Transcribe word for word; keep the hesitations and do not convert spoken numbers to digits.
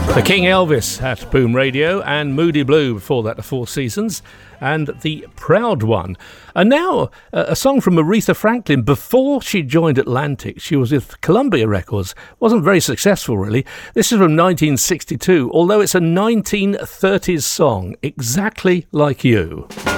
The King Elvis at Boom Radio, and Moody Blue before that, The Four Seasons, and The Proud One. And now uh, a song from Aretha Franklin. Before she joined Atlantic, she was with Columbia Records. Wasn't very successful, really. This is from nineteen sixty-two, although it's a nineteen thirties song, Exactly Like You.